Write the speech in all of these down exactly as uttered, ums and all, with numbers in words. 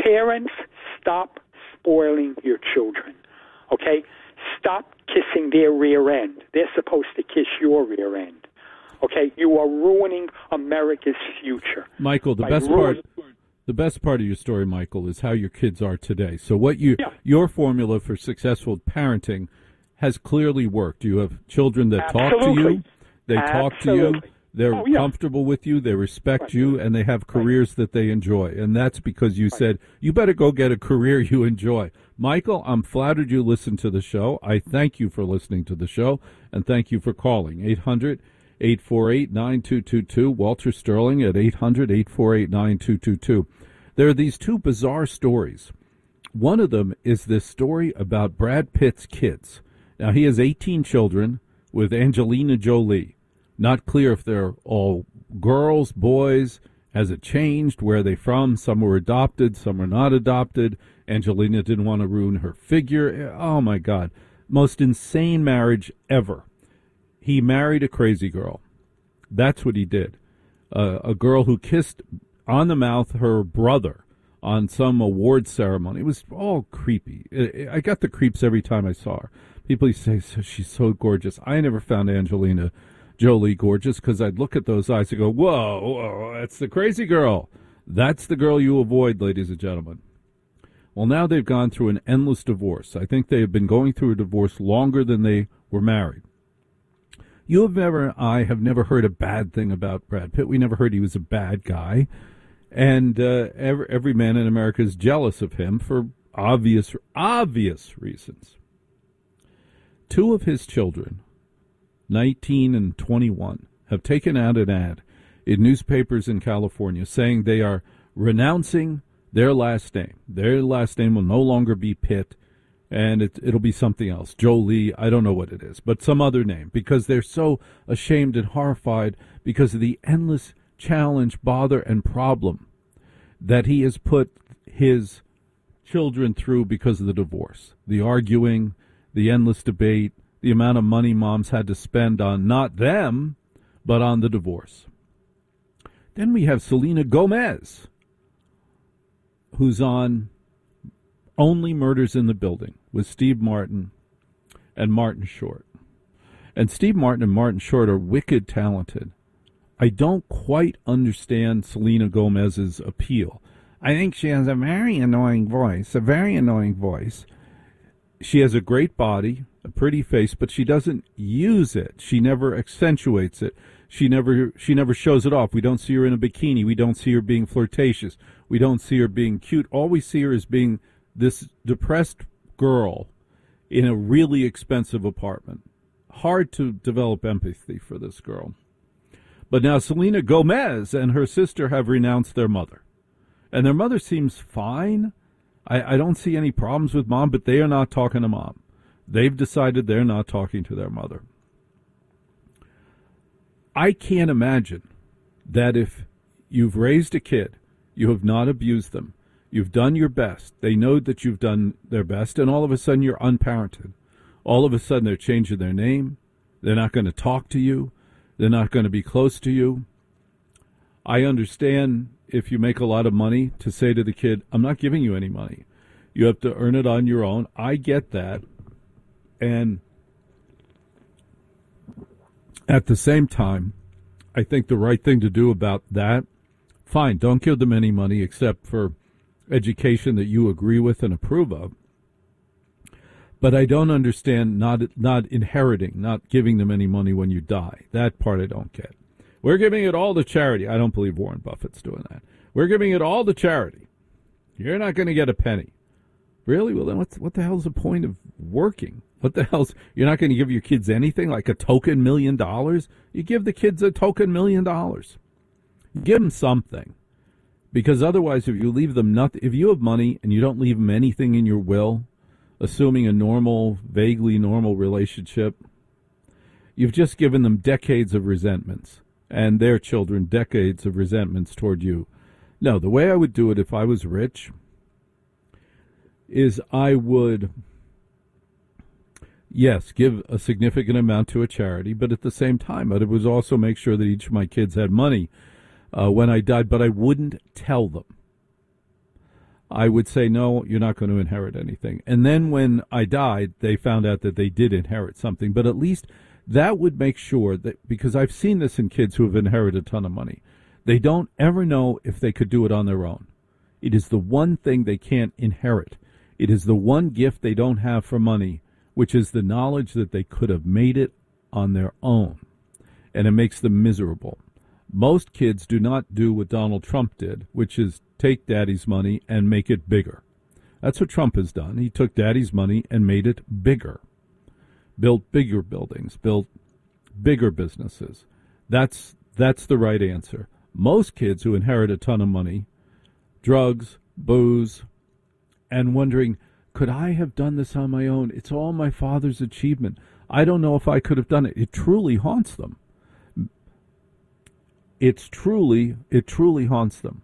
Parents, stop spoiling your children, okay? Stop kissing their rear end. They're supposed to kiss your rear end, okay? You are ruining America's future. Michael, the best ruining- part... The best part of your story, Michael, is how your kids are today. So what you yeah. your formula for successful parenting has clearly worked. You have children that Absolutely. talk to you, they Absolutely. talk to you, they're oh, yeah. comfortable with you, they respect right. you, and they have careers right. that they enjoy. And that's because you right. said, you better go get a career you enjoy. Michael, I'm flattered you listened to the show. I thank you for listening to the show, and thank you for calling. eight hundred, eight four eight, nine two two two. Walter Sterling at eight hundred, eight four eight, nine two two two. There are these two bizarre stories. One of them is this story about Brad Pitt's kids. Now, he has eighteen children with Angelina Jolie. Not clear if they're all girls, boys. Has it changed? Where are they from? Some were adopted, some were not adopted. Angelina didn't want to ruin her figure. Oh, my God. Most insane marriage ever. He married a crazy girl. That's what he did. Uh, a girl who kissed on the mouth her brother on some award ceremony. It was all creepy. I got the creeps every time I saw her. People say, so she's so gorgeous. I never found Angelina Jolie gorgeous because I'd look at those eyes and go, whoa, whoa, that's the crazy girl. That's the girl you avoid, ladies and gentlemen. Well, now they've gone through an endless divorce. I think they have been going through a divorce longer than they were married. You have never, I have never heard a bad thing about Brad Pitt. We never heard he was a bad guy. And uh, every, every man in America is jealous of him for obvious, obvious reasons. Two of his children, nineteen and twenty-one, have taken out an ad in newspapers in California saying they are renouncing their last name. Their last name will no longer be Pitt, and it, it'll be something else. Jolie, I don't know what it is, but some other name, because they're so ashamed and horrified because of the endless challenge, bother, and problem that he has put his children through because of the divorce. The arguing, the endless debate, the amount of money moms had to spend on not them, but on the divorce. Then we have Selena Gomez, who's on Only Murders in the Building with Steve Martin and Martin Short. And Steve Martin and Martin Short are wicked talented. I don't quite understand Selena Gomez's appeal. I think she has a very annoying voice, a very annoying voice. She has a great body, a pretty face, but she doesn't use it. She never accentuates it. She never she never shows it off. We don't see her in a bikini. We don't see her being flirtatious. We don't see her being cute. All we see her is being this depressed girl in a really expensive apartment. Hard to develop empathy for this girl. But now Selena Gomez and her sister have renounced their mother. And their mother seems fine. I, I don't see any problems with mom, but they are not talking to mom. They've decided they're not talking to their mother. I can't imagine that if you've raised a kid, you have not abused them, you've done your best, they know that you've done their best, and all of a sudden you're unparented. All of a sudden they're changing their name. They're not going to talk to you. They're not going to be close to you. I understand if you make a lot of money to say to the kid, I'm not giving you any money. You have to earn it on your own. I get that. And at the same time, I think the right thing to do about that, fine, don't give them any money except for education that you agree with and approve of. But I don't understand not not inheriting, not giving them any money when you die. That part I don't get. We're giving it all to charity. I don't believe Warren Buffett's doing that. We're giving it all to charity. You're not going to get a penny. Really? Well, then what's, what the hell's the point of working? What the hell's, you're not going to give your kids anything, like a token million dollars? You give the kids a token million dollars. You give them something. Because otherwise, if you leave them nothing, if you have money and you don't leave them anything in your will, assuming a normal, vaguely normal relationship, you've just given them decades of resentments, and their children decades of resentments toward you. No, the way I would do it if I was rich is I would, yes, give a significant amount to a charity, but at the same time, I would also make sure that each of my kids had money uh, when I died, but I wouldn't tell them. I would say, no, you're not going to inherit anything. And then when I died, they found out that they did inherit something. But at least that would make sure that, because I've seen this in kids who have inherited a ton of money, they don't ever know if they could do it on their own. It is the one thing they can't inherit. It is the one gift they don't have for money, which is the knowledge that they could have made it on their own. And it makes them miserable. Most kids do not do what Donald Trump did, which is take daddy's money and make it bigger. That's what Trump has done. He took daddy's money and made it bigger. Built bigger buildings, built bigger businesses. That's that's the right answer. Most kids who inherit a ton of money, drugs, booze, and wondering, could I have done this on my own? It's all my father's achievement. I don't know if I could have done it. It truly haunts them. It's truly, it truly haunts them.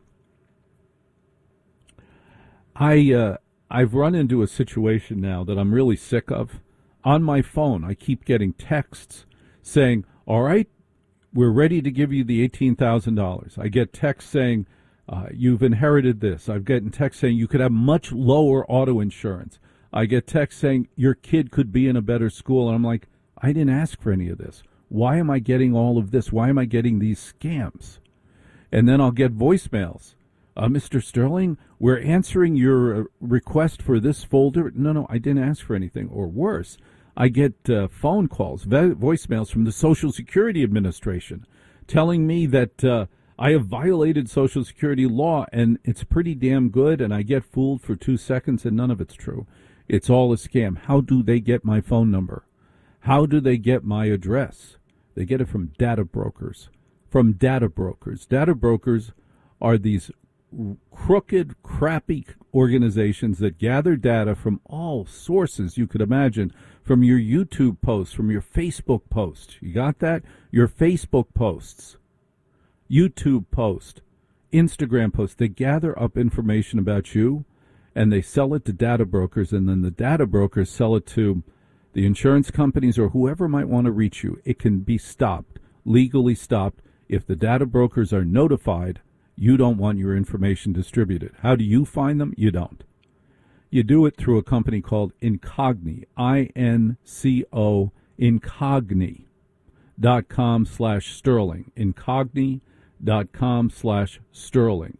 I, uh, I've run into a situation now that I'm really sick of. On my phone, I keep getting texts saying, all right, we're ready to give you the eighteen thousand dollars. I get texts saying, uh, you've inherited this. I've gotten texts saying you could have much lower auto insurance. I get texts saying your kid could be in a better school. And I'm like, I didn't ask for any of this. Why am I getting all of this? Why am I getting these scams? And then I'll get voicemails. Uh, Mister Sterling, we're answering your uh, request for this folder. No, no, I didn't ask for anything. Or worse, I get uh, phone calls, vo- voicemails from the Social Security Administration telling me that uh, I have violated Social Security law, and it's pretty damn good, and I get fooled for two seconds, and none of it's true. It's all a scam. How do they get my phone number? How do they get my address? They get it from data brokers. From data brokers. Data brokers are these crooked, crappy organizations that gather data from all sources you could imagine, from your YouTube posts, from your Facebook posts. You got that? Your Facebook posts, YouTube post, Instagram posts. They gather up information about you, and they sell it to data brokers, and then the data brokers sell it to the insurance companies or whoever might want to reach you. It can be stopped, legally stopped, if the data brokers are notified you don't want your information distributed. How do you find them? You don't. You do it through a company called Incogni, I N C O, Incogni dot com slash Sterling, Incogni dot com slash Sterling.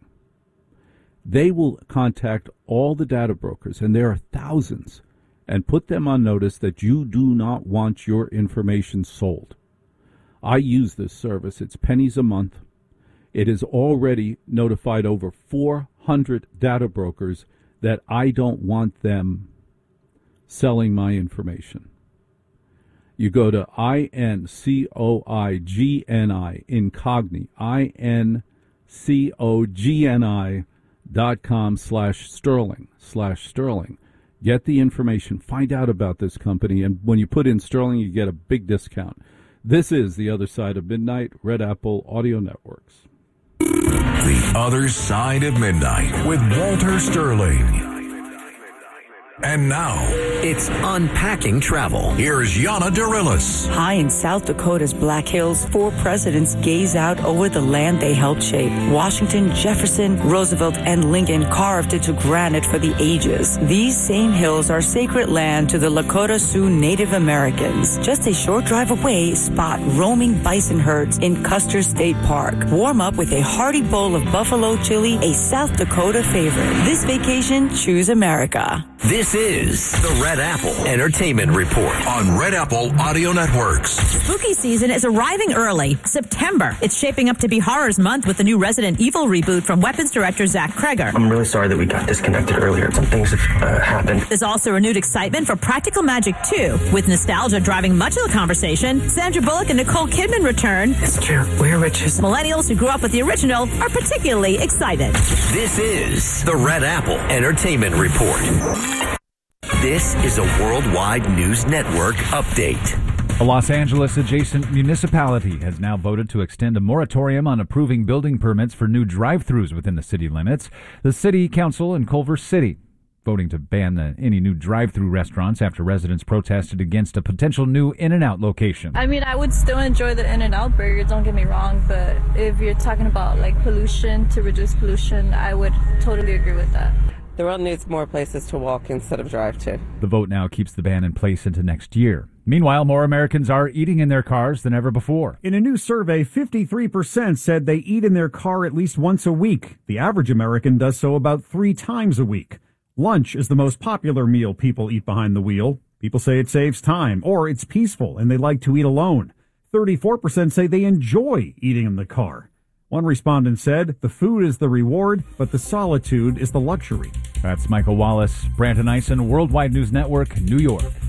They will contact all the data brokers, and there are thousands, and put them on notice that you do not want your information sold. I use this service. It's pennies a month. It has already notified over four hundred data brokers that I don't want them selling my information. You go to I N C O I G N I, Incogni, I N C O G N I dot com slash Sterling, slash Sterling. Get the information, find out about this company, and when you put in Sterling, you get a big discount. This is The Other Side of Midnight, Red Apple Audio Networks. The Other Side of Midnight with Walter Sterling. And now, it's Unpacking Travel. Here's Yana Dorillis. High in South Dakota's Black Hills, four presidents gaze out over the land they helped shape. Washington, Jefferson, Roosevelt, and Lincoln carved into granite for the ages. These same hills are sacred land to the Lakota Sioux Native Americans. Just a short drive away, spot roaming bison herds in Custer State Park. Warm up with a hearty bowl of buffalo chili, a South Dakota favorite. This vacation, choose America. This is the Red Apple Entertainment Report on Red Apple Audio Networks. Spooky season is arriving early. September. It's shaping up to be Horror's Month with the new Resident Evil reboot from Weapons director Zach Kreger. I'm really sorry that we got disconnected earlier. Some things have uh, happened. There's also renewed excitement for Practical Magic two. With nostalgia driving much of the conversation, Sandra Bullock and Nicole Kidman return. It's true. We're witches. Millennials who grew up with the original are particularly excited. This is the Red Apple Entertainment Report. This is a worldwide news network update. A Los Angeles-adjacent municipality has now voted to extend a moratorium on approving building permits for new drive-thrus within the city limits. The city council in Culver City voting to ban the, any new drive-thru restaurants after residents protested against a potential new In-N-Out location. I mean, I would still enjoy the In-N-Out burger, don't get me wrong, but if you're talking about like pollution, to reduce pollution, I would totally agree with that. The world needs more places to walk instead of drive to. The vote now keeps the ban in place into next year. Meanwhile, more Americans are eating in their cars than ever before. In a new survey, fifty-three percent said they eat in their car at least once a week. The average American does so about three times a week. Lunch is the most popular meal people eat behind the wheel. People say it saves time, or it's peaceful and they like to eat alone. thirty-four percent say they enjoy eating in the car. One respondent said, the food is the reward, but the solitude is the luxury. That's Michael Wallace, Brandon Eisen, Worldwide News Network, New York.